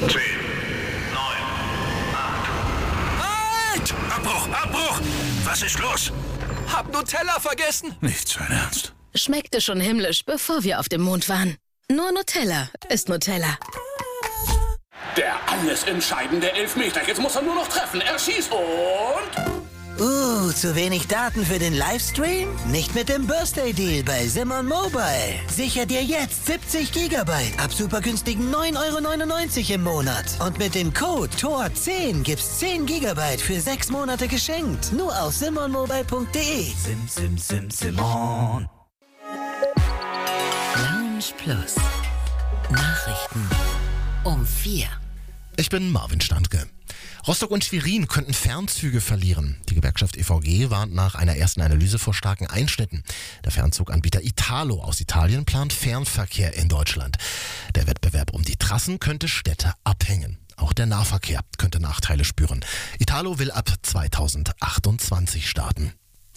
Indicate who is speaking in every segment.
Speaker 1: 10, 9, 8.
Speaker 2: Halt! Abbruch! Was ist los?
Speaker 3: Hab Nutella vergessen.
Speaker 2: Nicht sein Ernst.
Speaker 4: Schmeckte schon himmlisch, bevor wir auf dem Mond waren. Nur Nutella ist Nutella.
Speaker 5: Der alles entscheidende Elfmeter. Jetzt muss er nur noch treffen. Er schießt und...
Speaker 6: zu wenig Daten für den Livestream? Nicht mit dem Birthday Deal bei Simon Mobile. Sicher dir jetzt 70 GB ab super günstigen 9,99 € im Monat. Und mit dem Code TOR10 gibt's 10 GB für 6 Monate geschenkt. Nur auf simonmobile.de.
Speaker 7: Simon.
Speaker 8: Lounge Plus. Nachrichten um 4.
Speaker 9: Ich bin Marvin Standke. Rostock und Schwerin könnten Fernzüge verlieren. Die Gewerkschaft EVG warnt nach einer ersten Analyse vor starken Einschnitten. Der Fernzuganbieter Italo aus Italien plant Fernverkehr in Deutschland. Der Wettbewerb um die Trassen könnte Städte abhängen. Auch der Nahverkehr könnte Nachteile spüren. Italo will ab 2028 starten.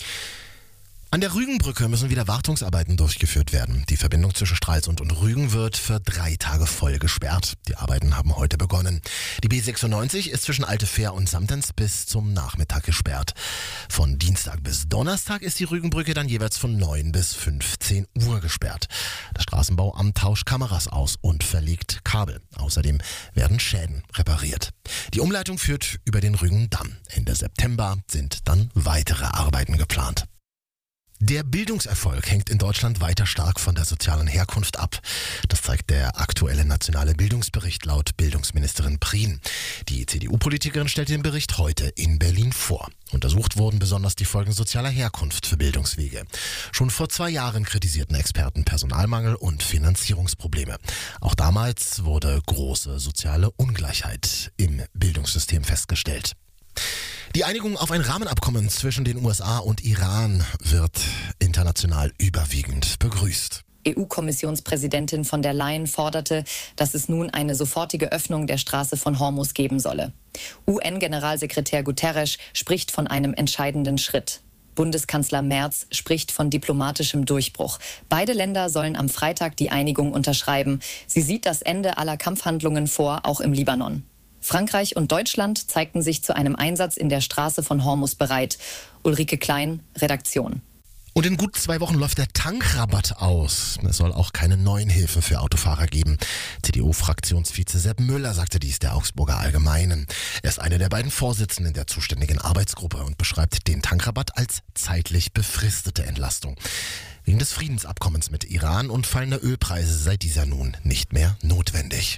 Speaker 9: An der Rügenbrücke müssen wieder Wartungsarbeiten durchgeführt werden. Die Verbindung zwischen Stralsund und Rügen wird für 3 Tage voll gesperrt. Die Arbeiten haben heute begonnen. Die B96 ist zwischen Altefähr und Samtens bis zum Nachmittag gesperrt. Von Dienstag bis Donnerstag ist die Rügenbrücke dann jeweils von 9 bis 15 Uhr gesperrt. Das Straßenbauamt tauscht Kameras aus und verlegt Kabel. Außerdem werden Schäden repariert. Die Umleitung führt über den Rügendamm. Ende September sind dann weitere Arbeiten geplant. Der Bildungserfolg hängt in Deutschland weiter stark von der sozialen Herkunft ab. Das zeigt der aktuelle nationale Bildungsbericht laut Bildungsministerin Prien. Die CDU-Politikerin stellte den Bericht heute in Berlin vor. Untersucht wurden besonders die Folgen sozialer Herkunft für Bildungswege. Schon vor 2 Jahren kritisierten Experten Personalmangel und Finanzierungsprobleme. Auch damals wurde große soziale Ungleichheit im Bildungssystem festgestellt. Die Einigung auf ein Rahmenabkommen zwischen den USA und Iran wird international überwiegend begrüßt.
Speaker 10: EU-Kommissionspräsidentin von der Leyen forderte, dass es nun eine sofortige Öffnung der Straße von Hormuz geben solle. UN-Generalsekretär Guterres spricht von einem entscheidenden Schritt. Bundeskanzler Merz spricht von diplomatischem Durchbruch. Beide Länder sollen am Freitag die Einigung unterschreiben. Sie sieht das Ende aller Kampfhandlungen vor, auch im Libanon. Frankreich und Deutschland zeigten sich zu einem Einsatz in der Straße von Hormuz bereit. Ulrike Klein, Redaktion.
Speaker 9: Und in gut 2 Wochen läuft der Tankrabatt aus. Es soll auch keine neuen Hilfen für Autofahrer geben. CDU-Fraktionsvize Sepp Müller sagte dies der Augsburger Allgemeinen. Er ist einer der beiden Vorsitzenden der zuständigen Arbeitsgruppe und beschreibt den Tankrabatt als zeitlich befristete Entlastung. Wegen des Friedensabkommens mit Iran und fallender Ölpreise sei dieser nun nicht mehr notwendig.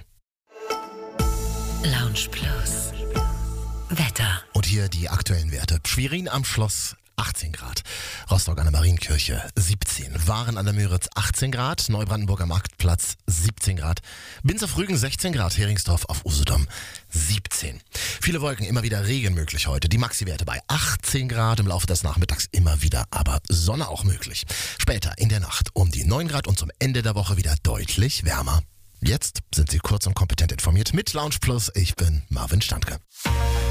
Speaker 8: Lounge Plus. Wetter.
Speaker 9: Und hier die aktuellen Werte. Schwerin am Schloss 18 Grad, Rostock an der Marienkirche 17, Waren an der Müritz 18 Grad, Neubrandenburg am Marktplatz 17 Grad, Binz auf Rügen 16 Grad, Heringsdorf auf Usedom 17. Viele Wolken, immer wieder Regen möglich heute. Die Maxi-Werte bei 18 Grad, im Laufe des Nachmittags immer wieder, aber Sonne auch möglich. Später in der Nacht um die 9 Grad und zum Ende der Woche wieder deutlich wärmer. Jetzt sind Sie kurz und kompetent informiert mit Lounge Plus. Ich bin Marvin Standke.